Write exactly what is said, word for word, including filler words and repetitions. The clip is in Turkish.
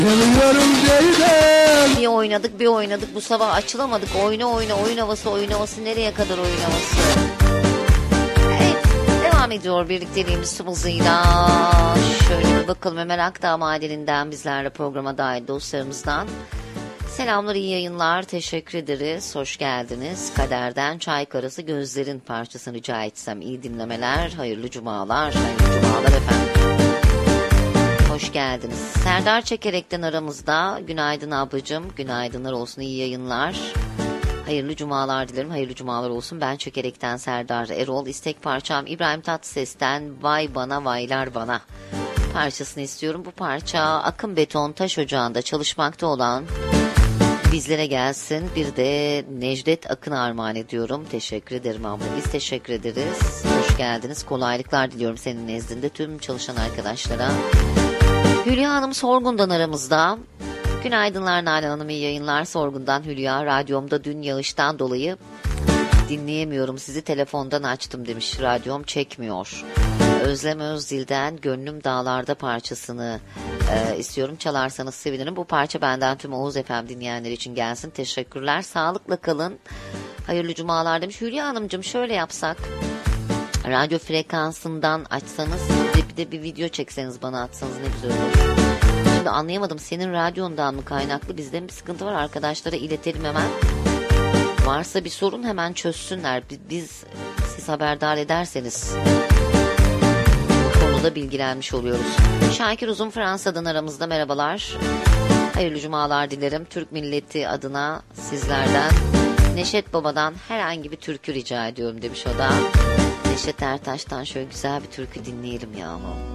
Bir oynadık bir oynadık bu sabah açılamadık. Oyna oyna oyun havası oyun havası nereye kadar oyun havası. Evet devam ediyor birlikteliğimiz hızıyla. Şöyle bir bakalım Ömer Akdağ Madeni'nden bizlerle programa dahil dostlarımızdan. Selamlar iyi yayınlar teşekkür ederiz hoş geldiniz. Kaderden Çay Karası Gözlerin parçasını rica etsem iyi dinlemeler hayırlı cumalar hayırlı cumalar efendim. Hoş geldiniz. Serdar Çekerek'ten aramızda. Günaydın ablacığım. Günaydınlar olsun. İyi yayınlar. Hayırlı cumalar dilerim. Hayırlı cumalar olsun. Ben Çekerek'ten Serdar Erol. İstek parçam İbrahim Tatlıses'ten Vay Bana Vaylar Bana parçasını istiyorum. Bu parça Akın Beton Taş Ocağı'nda çalışmakta olan bizlere gelsin. Bir de Necdet Akın armağan ediyorum. Teşekkür ederim abla. Biz teşekkür ederiz. Hoş geldiniz. Kolaylıklar diliyorum senin nezdinde tüm çalışan arkadaşlara. Hülya Hanım Sorgun'dan aramızda. Günaydınlar Nalan Hanım iyi yayınlar. Sorgun'dan Hülya. Radyomda dün yağıştan dolayı dinleyemiyorum sizi telefondan açtım demiş. Radyom çekmiyor. Özlem Özdil'den Gönlüm Dağlarda parçasını e, istiyorum. Çalarsanız sevinirim. Bu parça benden tüm Oğuz F M dinleyenler için gelsin. Teşekkürler. Sağlıkla kalın. Hayırlı cumalar demiş. Hülya Hanımcığım şöyle yapsak. Radyo frekansından açsanız bir de bir video çekseniz bana atsanız ne güzel olur. Şimdi anlayamadım senin radyondan mı kaynaklı bizde bir sıkıntı var arkadaşlara iletelim hemen. Varsa bir sorun hemen çözsünler. Biz siz haberdar ederseniz bu konuda bilgilenmiş oluyoruz. Şakir Uzun Fransa'dan aramızda merhabalar. Hayırlı cumalar dilerim. Türk milleti adına sizlerden Neşet Baba'dan herhangi bir türkü rica ediyorum demiş o da. Neşet Ertaş'tan şöyle güzel bir türkü dinleyelim ya.